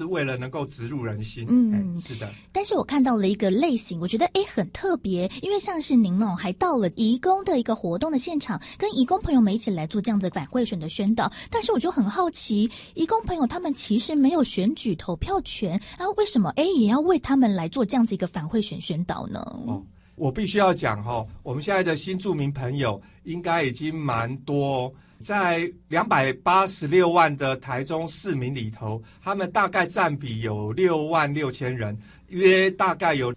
为了能够植入人心。是的。 但是我看到了一个类型，我觉得很特别，因为像是您还到了移工的一个活动的现场，跟移工朋友们一起来做这样子反贿选的宣导。但是我就很好奇，移工朋友他们其实没有选举投票权啊，为什么也要为他们来做这样子一个反贿选宣导呢？ 我必须要讲我们现在的新住民朋友应该已经蛮多在286万的台中市民里头，他们大概占比有66000人，约大概有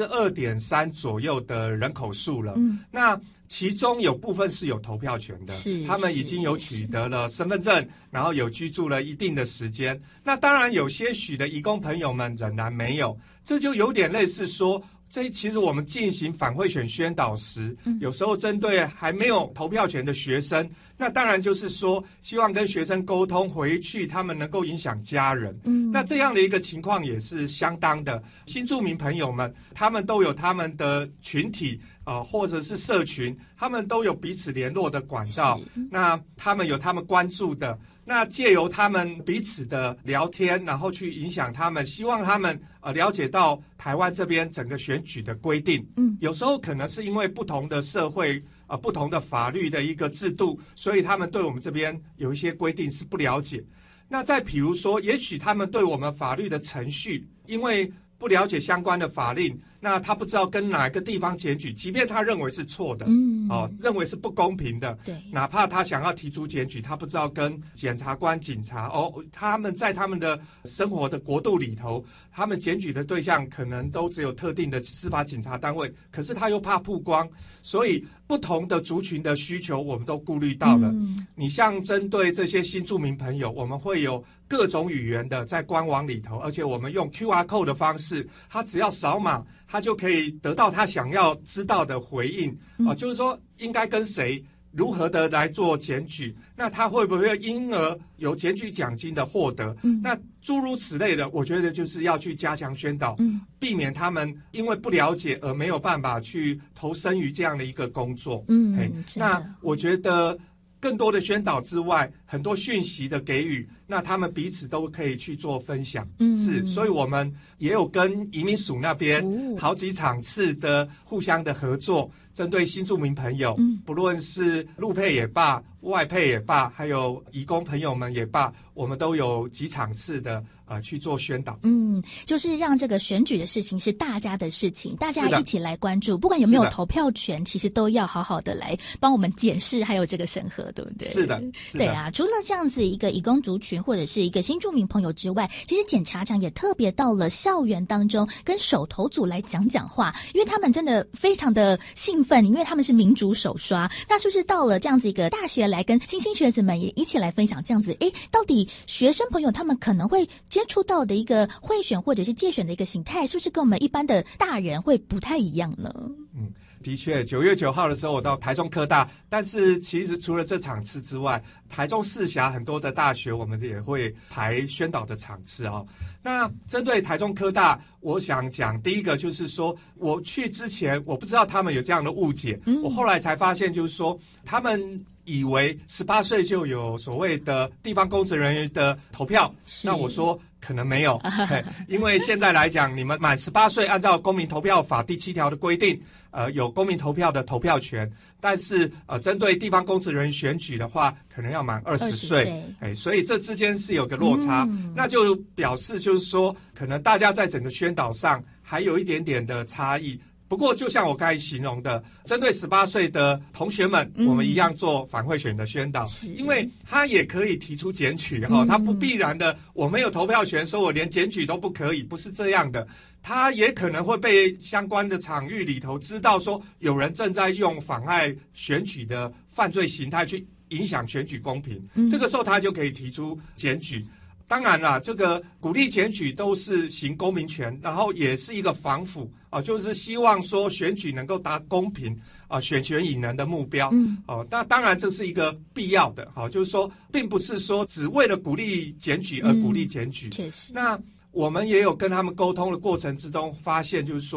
2.3% 左右的人口数了。那其中有部分是有投票权的，他们已经有取得了身份证，然后有居住了一定的时间。那当然有些许的移工朋友们仍然没有，这就有点类似说，这其实我们进行反贿选宣导时，有时候针对还没有投票权的学生，那当然就是说希望跟学生沟通，回去他们能够影响家人。那这样的一个情况也是相当的。新住民朋友们他们都有他们的群体或者是社群，他们都有彼此联络的管道，那他们有他们关注的，那借由他们彼此的聊天，然后去影响他们，希望他们了解到台湾这边整个选举的规定。有时候可能是因为不同的社会不同的法律的一个制度，所以他们对我们这边有一些规定是不了解。那再比如说，也许他们对我们法律的程序，因为不了解相关的法令，那他不知道跟哪个地方检举，即便他认为是错的，认为是不公平的， 对， 哪怕他想要提出检举，他不知道跟检察官、警察他们在他们的生活的国度里头，他们检举的对象可能都只有特定的司法警察单位，可是他又怕曝光，所以不同的族群的需求我们都顾虑到了。你像针对这些新住民朋友，我们会有各种语言的在官网里头，而且我们用 QR code 的方式，他只要扫码，他就可以得到他想要知道的回应。就是说应该跟谁如何的来做检举，那他会不会因而有检举奖金的获得，那诸如此类的，我觉得就是要去加强宣导，避免他们因为不了解而没有办法去投身于这样的一个工作。那我觉得更多的宣导之外，很多讯息的给予，那他们彼此都可以去做分享。所以我们也有跟移民署那边好几场次的互相的合作，针对新住民朋友，不论是陆配也罢，外配也罢，还有移工朋友们也罢，我们都有几场次的去做宣导。 就是让这个选举的事情是大家的事情，大家一起来关注，不管有没有投票权，其实都要好好的来帮我们检视，还有这个审核，对不对？ 是的， 对啊。除了这样子一个移工族群或者是一个新住民朋友之外，其实检察长也特别到了校园当中跟手头组来讲讲话，因为他们真的非常的兴奋，因为他们是民主手刷。那是不是到了这样子一个大学来跟新学子们也一起来分享这样子，到底学生朋友他们可能会接触到的一个贿选或者是介选的一个形态，是不是跟我们一般的大人会不太一样呢？ 的确，9月9号的时候我到台中科大，但是其实除了这场次之外，台中市辖很多的大学我们也会排宣导的场次。那针对台中科大，我想讲第一个就是说，我去之前我不知道他们有这样的误解，我后来才发现就是说他们以为18岁就有所谓的地方公职人员的投票，那我说可能没有，因为现在来讲，你们满18岁，按照公民投票法第7条的规定，有公民投票的投票权，但是针对地方公职人员选举的话，可能要满20岁，所以这之间是有个落差，那就表示就是说，可能大家在整个宣导上还有一点点的差异。不过就像我刚才形容的，针对18岁的同学们，我们一样做反贿选的宣导，因为他也可以提出检举，他不必然的我没有投票权，说我连检举都不可以，不是这样的。他也可能会被相关的场域里头知道说有人正在用妨碍选举的犯罪形态去影响选举公平，这个时候他就可以提出检举。当然啦，这个鼓励检举都是行公民权，然后也是一个防腐就是希望说选举能够达公平选权引人的目标。那当然这是一个必要的就是说并不是说只为了鼓励检举而鼓励检举。 确实。 那我们也有跟他们沟通的过程之中发现，就是说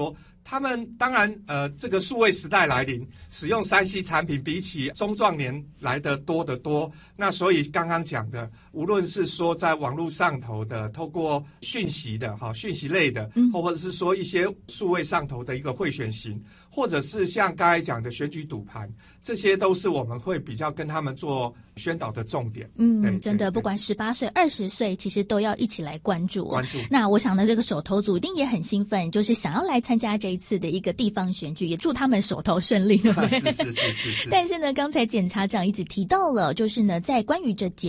他们当然这个数位时代来临，使用 3C 产品比起中壮年来得多得多。那所以刚刚讲的，无论是说在网络上头的，透过讯息的讯息类的，或者是说一些数位上头的一个贿选型，或者是像刚才讲的选举赌盘，这些都是我们会比较跟他们做宣导的重点。 真的，不管18岁、20岁，其实都要一起来关注。那我想呢，这个手头组一定也很兴奋，就是想要来参加这一次的一个地方选举，也祝他们手头顺利，对不对？ 是。 但是呢，刚才检察长一直提到了，就是呢，在关于这